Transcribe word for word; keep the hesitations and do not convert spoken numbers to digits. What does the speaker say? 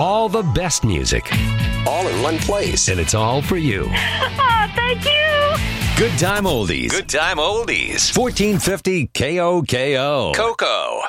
All the best music. All in one place. And it's all for you. Oh, thank you. Good Time Oldies. Good time oldies. fourteen fifty K O K O. Coco.